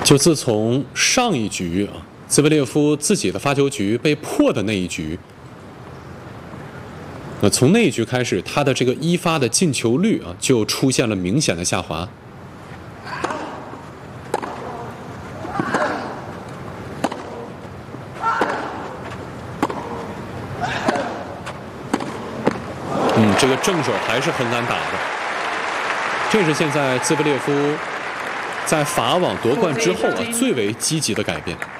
就自从上一局啊，兹维列夫自己的发球局被破的那一局，从那一局开始，他的这个一发的进球率啊，就出现了明显的下滑。这个正手还是很敢打的，这是现在兹维列夫在法网夺冠之后啊最为积极的改变。